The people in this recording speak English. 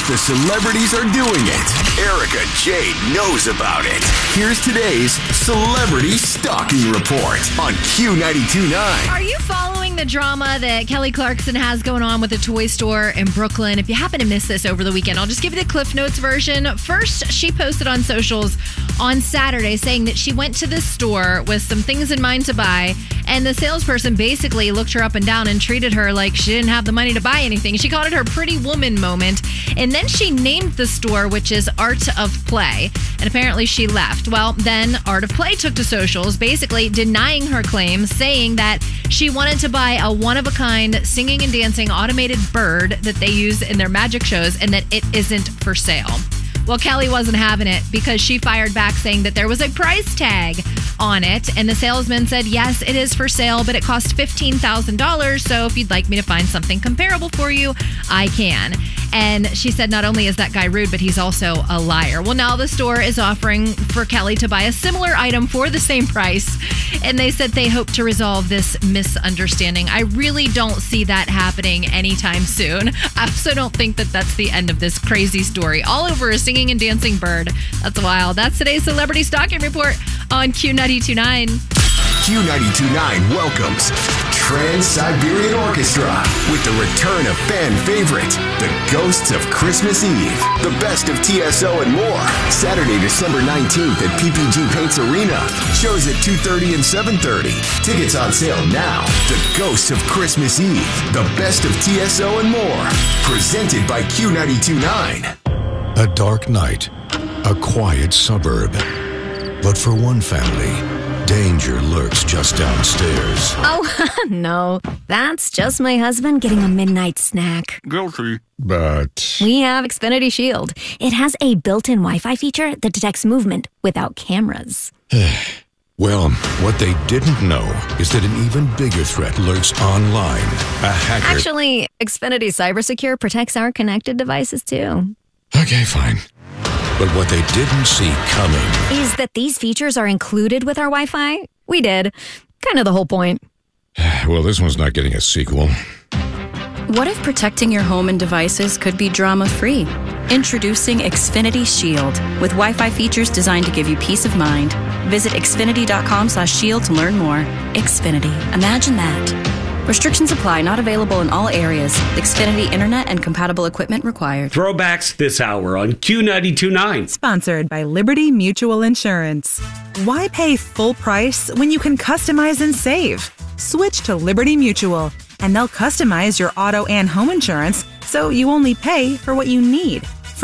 The celebrities are doing it. Erica Jade knows about it. Here's today's Celebrity Stalking Report on Q92.9. Are you following the drama that Kelly Clarkson has going on with a toy store in Brooklyn? If you happen to miss this over the weekend, I'll just give you the Cliff Notes version. First, she posted on socials on Saturday saying that she went to this store with some things in mind to buy, and the salesperson basically looked her up and down and treated her like she didn't have the money to buy anything. She called it her pretty woman moment, and then she named the store, which is Art of Play, and apparently she left. Well, then Art of Play took to socials, basically denying her claims, saying that she wanted to buy a one-of-a-kind singing and dancing automated bird that they use in their magic shows and that it isn't for sale. Well, Kelly wasn't having it because she fired back saying that there was a price tag on it. And the salesman said, yes, it is for sale, but it costs $15,000. So if you'd like me to find something comparable for you, I can. And she said, not only is that guy rude, but he's also a liar. Well, now the store is offering for Kelly to buy a similar item for the same price. And they said they hope to resolve this misunderstanding. I really don't see that happening anytime soon. I also don't think that that's the end of this crazy story. All over a singing and dancing bird. That's wild. That's today's Celebrity Stalking Report on Q92.9. Q92.9 welcomes Trans-Siberian Orchestra with the return of fan favorite, The Ghosts of Christmas Eve. The best of TSO and more. Saturday, December 19th at PPG Paints Arena. Shows at 2:30 and 7:30. Tickets on sale now. The Ghosts of Christmas Eve. The best of TSO and more. Presented by Q92.9. A dark night, a quiet suburb. But for one family, danger lurks just downstairs. Oh, no. That's just my husband getting a midnight snack. Guilty. But We have Xfinity Shield. It has a built-in Wi-Fi feature that detects movement without cameras. well, what they didn't know is that an even bigger threat lurks online. A hacker. Actually, Xfinity CyberSecure protects our connected devices, too. Okay, fine. But what they didn't see coming Is that these features are included with our Wi-Fi? We did. Kind of the whole point. Well, this one's not getting a sequel. What if protecting your home and devices could be drama-free? Introducing Xfinity Shield with Wi-Fi features designed to give you peace of mind. Visit xfinity.com/shield to learn more. Xfinity. Imagine that. Restrictions apply. Not available in all areas. Xfinity Internet and compatible equipment required. Throwbacks this hour on Q92.9. Sponsored by Liberty Mutual Insurance. Why pay full price when you can customize and save? Switch to Liberty Mutual, and they'll customize your auto and home insurance so you only pay for what you need.